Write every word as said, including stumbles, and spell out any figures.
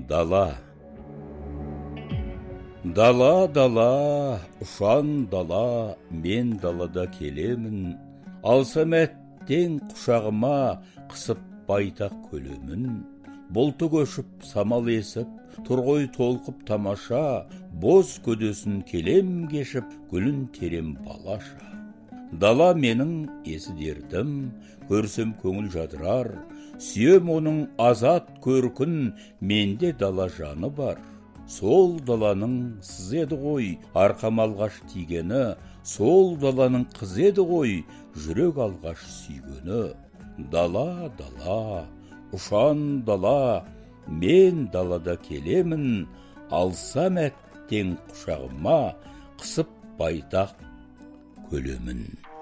Дала. Дала, дала, ұшан дала, мен далада келемін. Алсам әттең құшағыма, қысып байтақ көлемін. Бұлты көшіп, самал есіп, тұрғой толқып тамаша, боз көдесін келем кешіп, гүлін терем балаша. Дала менің есі дертім, көрсем көңіл жадырар, сүйем оның азат көркін, менде дала жаны бар. Сол даланың сыз еді ғой, арқам алғаш тигені, сол даланың қыз еді ғой, жүрек алғаш сүйгені. Дала, дала, ұшан дала, мен далада келемін, алсам әттең құшағыма, қысып байтақ көлемін.